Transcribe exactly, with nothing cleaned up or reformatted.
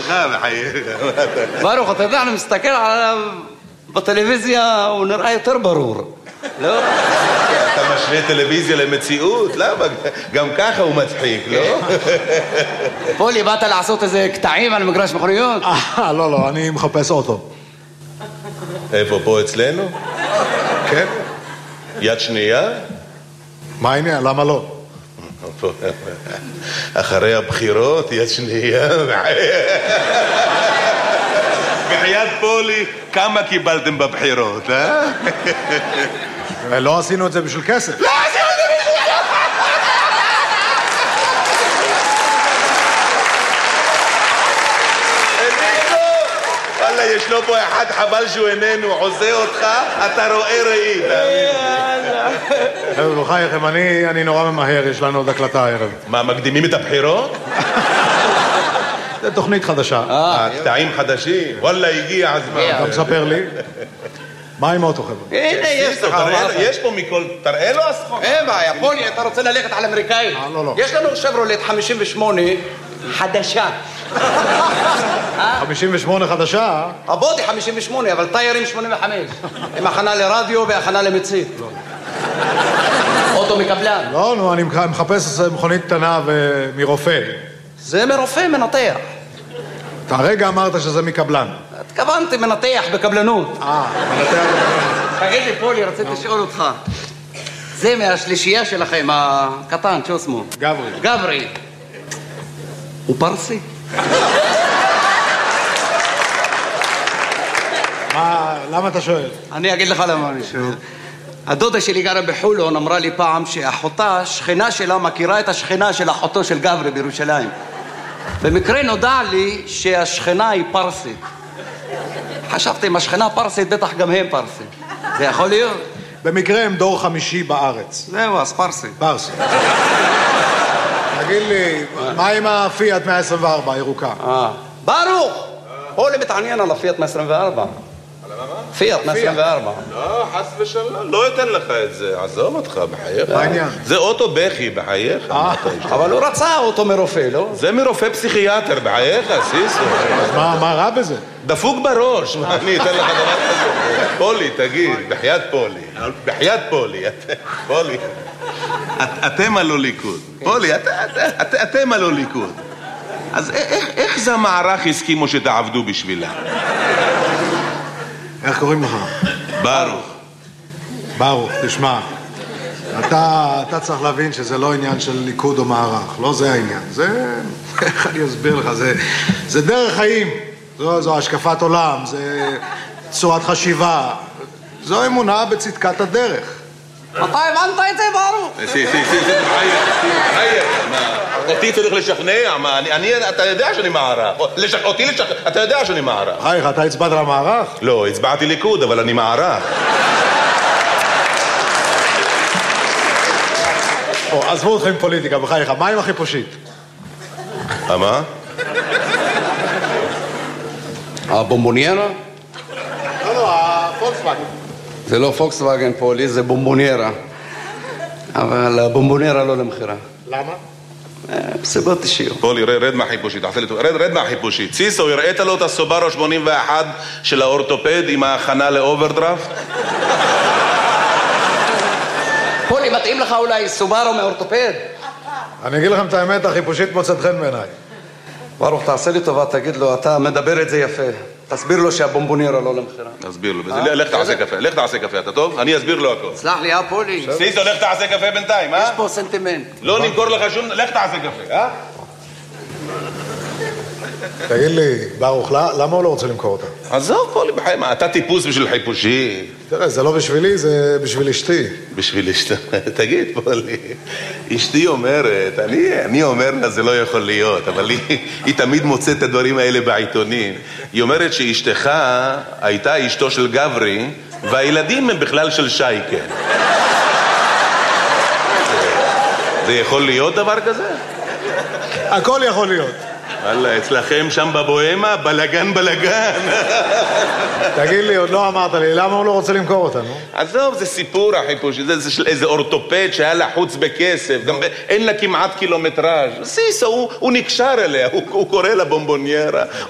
בחייך. ברוך, אתה יודע, אני מסתכל עליו בטלוויזיה, הוא נראה יותר ברור. לא? אתה משווה טלוויזיה למציאות? למה? גם ככה הוא מצחיק, לא? פולי, באת לעשות איזה קטעים על מגרש מכוניות? אה, לא, לא, אני מחפש אוטו. איפה, פה אצלנו? כן? יד שנייה? מה העניין? למה לא? אחרי הבחירות, יד שנייה. בחיית פולי, כמה קיבלתם בבחירות, אה? לא עשינו את זה בשביל כסף. לא עשינו את זה בשביל כסף! וואלה, ישנו פה אחד חבל שהוא איננו, עושה אותך, אתה רואה ראי. חבר'ה, בחייכם, אני נורא ממהר, יש לנו עוד הקלטה הערב. מה, מקדימים את הבחירות? זה תוכנית חדשה. קטעים חדשים? וואלה, הגיע הזמן. אתה מספר לי? מה עם אוטו, חבר'ה? הנה, יש לך. יש פה מכל... תראה לו הסחורה. אין בעיה, פולי, אתה רוצה ללכת על אמריקאי? אה, לא, לא. יש לנו שברולט חמישים ושמונה חדשה. חמישים ושמונה חדשה? הבודי חמישים ושמונה, אבל טיירים שמונים וחמש. עם הכנה לרדיו והכנה למצית. אוטו מקבלן. לא, נו, אני מחפש מכונית קטנה מרופא. זה מרופא מנתח. אתה הרגע אמרת שזה מקבלן. התכוונתי מנתח בקבלנות. אה, מנתח. תגיד לי, פולי, רציתי לשאול אותך. זה מהשלישייה שלכם, הקטן, שהוא שמו? גברי. גברי. הוא פרסי? מה, למה אתה שואל? אני אגיד לך למה אני שואל. הדודה שלי גרה בחולון, אמרה לי פעם שאחותה, שכנה שלה, מכירה את השכנה של אחותו של גברי בירושלים. במקרה נודע לי שהשכנה היא פרסית. חשבתי, אם השכנה פרסית, בטח גם הם פרסים. זה יכול להיות? במקרה הם דור חמישי בארץ. זהו, אז פרסי. פרסי. תגיד לי, מה עם הפיאט מאה עשרים וארבע, הירוקה? אה. ברוך! פולי מתעניין על הפיאט מאה עשרים וארבע. פיאט מאה עשרים וארבע. לא, חס ושלום, לא אתן לך את זה, עזוב אותך, בחייך. מה העניין? זה אוטו בכי, בחייך. אבל הוא רצה אוטו מרופא, לא? זה מרופא פסיכיאטר, בחייך, סיסו. אז מה רע בזה? דפוק בראש, אני אתן לך דבר כזה. פולי, תגיד, בחיית פולי. בחיית פולי, פולי. אתם הלא ליכוד. פולי, אתם הלא ליכוד. אז איך זה המערך הסכימו שתעבדו בשבילה? איך קוראים לך? ברוך. ברוך, תשמע, אתה, אתה צריך להבין שזה לא עניין של ליכוד או מערך, לא זה העניין. זה, איך אני אסביר לך, זה, זה דרך חיים, זו, זו השקפת עולם, זה צורת חשיבה, זו אמונה בצדקת הדרך. מתי הבנת את זה, ברוך? סי, סי, סי, סי, בחייך, אותי צריך לשכנע, מה, אני, אתה יודע שאני מערך, אותי לשכנע, אתה יודע שאני מערך. חייך, אתה הצבעת למערך? לא, הצבעתי ליכוד, אבל אני מערך. עזבו אתכם פוליטיקה, בחייך, מה עם החיפושית? מה? הבומבוניירה? לא, לא, הפולקסווגן. זה לא פוקסווגן פולי, זה בומבוניירה. אבל הבומבוניירה לא למחירה. למה? בסיבות אישיות. פולי, רד מהחיפושית, רד מהחיפושית. סיסו, הראית לו את הסובארו שמונים ואחת של האורתופד עם ההכנה לאוברדרפט? פולי, מתאים לך אולי סובארו מאורתופד? אני אגיד לכם את האמת, החיפושית מוצאת חן בעיניי. ברוך, תעשה לי טובה, תגיד לו, אתה מדבר את זה יפה. תסביר לו שהבומבוניירה לא למחירה. תסביר לו, לך תעשה קפה, לך תעשה קפה, אתה טוב? אני אסביר לו הכל. סלח לי, אה, פולי? סיסו, לך תעשה קפה בינתיים, אה? יש פה סנטימנט. לא נמכור לך שום, לך תעשה קפה, אה? תגיד לי, ברוך, למה הוא לא רוצה למכור אותה? עזוב, פולי, בחיים, אתה טיפוס בשביל חיפושי. תראה, זה לא בשבילי, זה בשביל אשתי. בשביל אשתי, תגיד, פולי, אשתי אומרת, אני, אני אומר לה, זה לא יכול להיות, אבל היא, היא תמיד מוצאת את הדברים האלה בעיתונים. היא אומרת שאשתך הייתה אשתו של גברי, והילדים הם בכלל של שייקה. זה יכול להיות דבר כזה? הכל יכול להיות. וואלה, אצלכם שם בבוהמה, בלגן בלגן. תגיד לי, עוד לא אמרת לי, למה הוא לא רוצה למכור אותנו? עזוב, זה סיפור החיפוש, זה של איזה אורתופד שהיה לחוץ בכסף, גם אין לה כמעט קילומטראז'. סיסו, הוא נקשר אליה, הוא קורא לה בומבוניירה.